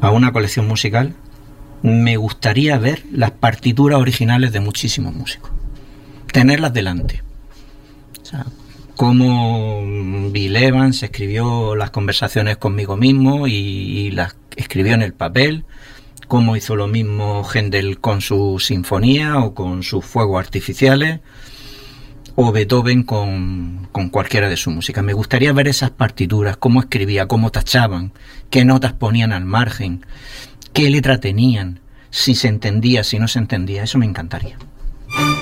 a una colección musical, me gustaría ver las partituras originales de muchísimos músicos, tenerlas delante. O sea, cómo Bill Evans escribió las conversaciones conmigo mismo y las escribió en el papel, cómo hizo lo mismo Händel con su sinfonía o con sus fuegos artificiales, o Beethoven con cualquiera de su música. Me gustaría ver esas partituras, cómo escribía, cómo tachaban, qué notas ponían al margen, qué letra tenían, si se entendía, si no se entendía. Eso me encantaría.